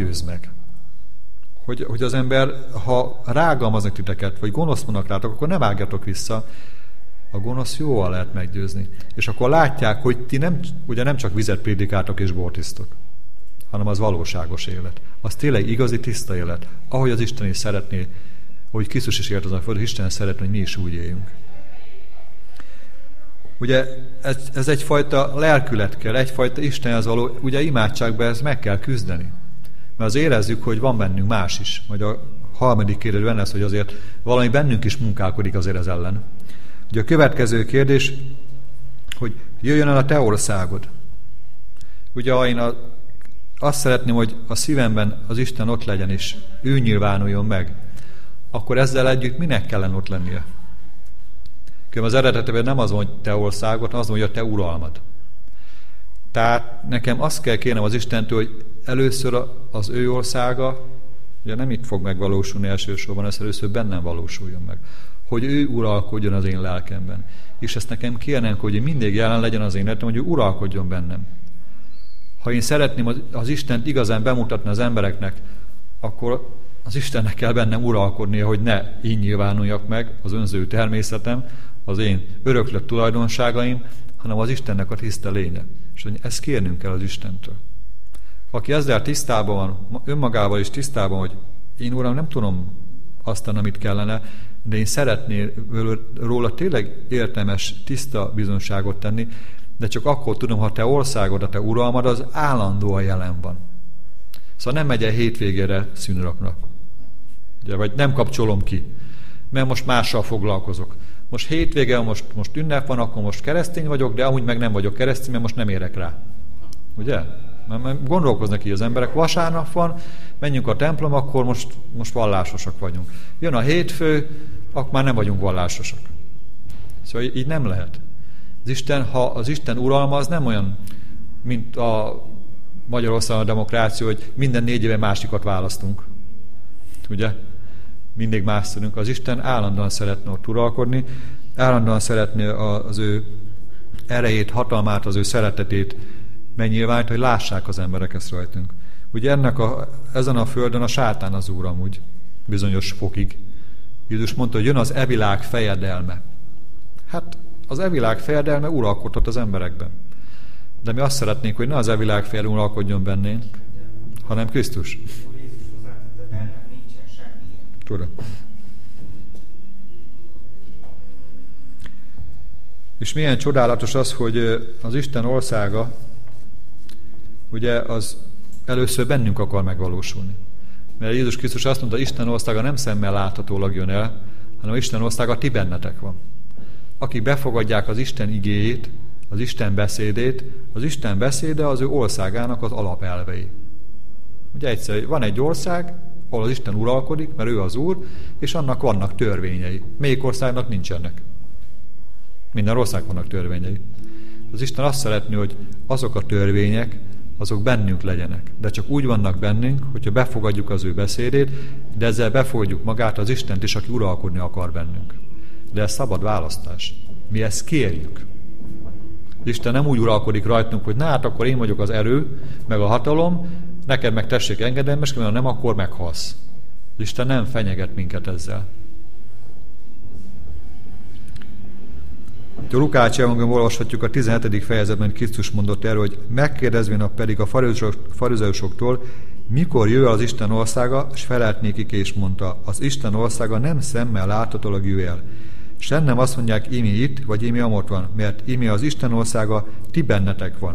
győz meg. Hogy az ember, ha rágalmaznak titeket, vagy gonosz mondnak rátok, akkor ne vágjatok vissza. A gonosz jóval lehet meggyőzni. És akkor látják, hogy ti nem csak vizet prédikáltok és bort isztok, hanem az valóságos élet. Az tényleg igazi, tiszta élet. Ahogy az Isten is szeretné, ahogy Krisztus is élt azon a földön, Isten szeretné, hogy mi is úgy éljünk. Ugye ez egyfajta lelkület kell, egyfajta Istenhez való, ugye imádságban ezt meg kell küzdeni. Mert az érezzük, hogy van bennünk más is. Majd a harmadik kérdés benne lesz, hogy azért valami bennünk is munkálkodik azért ez ellen. Ugye a következő kérdés, hogy jöjjön el a te országod. Ugye ha én azt szeretném, hogy a szívemben az Isten ott legyen, és ő nyilvánuljon meg, akkor ezzel együtt minek kellene ott lennie? Az eredetében nem az, hogy te országod, hanem az, hogy a te uralmad. Tehát nekem azt kell kérnem az Istentől, hogy először az ő országa, ugye nem itt fog megvalósulni elsősorban, ez először bennem valósuljon meg. Hogy ő uralkodjon az én lelkemben. És ezt nekem kérnem, hogy mindig jelen legyen az én életem, hogy ő uralkodjon bennem. Ha én szeretném az Istent igazán bemutatni az embereknek, akkor az Istennek kell bennem uralkodnia, hogy ne én nyilvánuljak meg, az önző természetem, az én öröklött tulajdonságaim, hanem az Istennek a tiszta lénye. És ezt kérnünk kell az Istentől. Aki ezzel tisztában van, önmagával is tisztában, hogy én, Uram, nem tudom azt, amit kellene, de én szeretnék róla tényleg értelmes, tiszta bizonyságot tenni, de csak akkor tudom, ha te országod, a te uralmad, az állandóan jelen van. Szóval nem megy el hétvégére szűnraknak. Ugye, vagy nem kapcsolom ki, mert most mással foglalkozok. Most hétvége, most ünnep van, akkor most keresztény vagyok, de amúgy meg nem vagyok keresztény, mert most nem érek rá. Ugye? Mert gondolkoznak így az emberek. Vasárnap van, menjünk a templom, akkor most vallásosak vagyunk. Jön a hétfő, akkor már nem vagyunk vallásosak. Szóval így nem lehet. Az Isten uralma az nem olyan, mint a Magyarországon a demokrácia, hogy minden 4 éve másikat választunk. Ugye? Mindig más szülünk. Az Isten állandóan szeretne ott uralkodni, állandóan szeretné az ő erejét, hatalmát, az ő szeretetét megnyilvánít, hogy lássák az emberek ezt rajtunk. Ugye ezen a földön a sátán az úr amúgy bizonyos fokig. Jézus mondta, hogy jön az evilág fejedelme. Hát az evilág fejedelme uralkodhat az emberekben. De mi azt szeretnénk, hogy ne az evilág fejedelme uralkodjon bennénk, hanem Krisztus. Tudom. És milyen csodálatos az, hogy az Isten országa, ugye az először bennünk akar megvalósulni. Mert Jézus Krisztus azt mondta, hogy Isten országa nem szemmel láthatólag jön el, hanem Isten országa ti bennetek van. Akik befogadják az Isten igéjét, az Isten beszédét, az Isten beszéde az ő országának az alapelvei. Ugye egyszerű, van egy ország, ahol az Isten uralkodik, mert ő az Úr, és annak vannak törvényei. Melyik országnak nincsenek? Minden országnak vannak törvényei. Az Isten azt szeretné, hogy azok a törvények, azok bennünk legyenek. De csak úgy vannak bennünk, hogyha befogadjuk az ő beszédét, de ezzel befogadjuk magát az Istent is, aki uralkodni akar bennünk. De ez szabad választás. Mi ezt kérjük. Isten nem úgy uralkodik rajtunk, hogy hát akkor én vagyok az erő, meg a hatalom, neked meg tessék engedelmeskedni, mert nem, akkor meghalsz. Isten nem fenyeget minket ezzel. A Lukács evangéliumban olvashatjuk a 17. fejezetben, Krisztus mondott erről, hogy megkérdezvén pedig a farizeusoktól, mikor jöjjön az Isten országa, és felelt nékik és mondta, az Isten országa nem szemmel láthatólag jöjj el. És nem azt mondják, imi itt, vagy imi amott van, mert imi az Isten országa, ti bennetek van.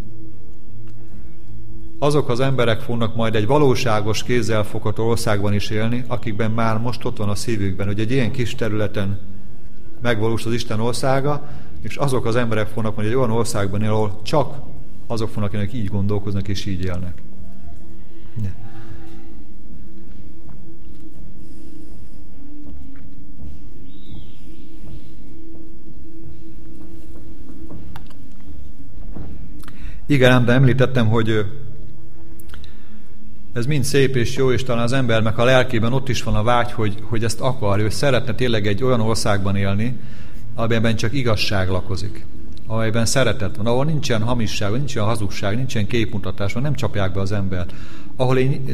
Azok az emberek fognak majd egy valóságos, kézzelfogható országban is élni, akikben már most ott van a szívükben, hogy egy ilyen kis területen megvalósul az Isten országa, és azok az emberek fognak majd egy olyan országban élni, ahol csak azok fognak, akik így gondolkoznak és így élnek. Ne. Igen, de említettem, hogy ez mind szép és jó, és talán az embernek a lelkében ott is van a vágy, hogy ezt akarja, hogy szeretne tényleg egy olyan országban élni, amelyben csak igazság lakozik, amelyben szeretet van, ahol nincsen hamisság, nincsen hazugság, nincsen képmutatás, nem csapják be az embert, ahol én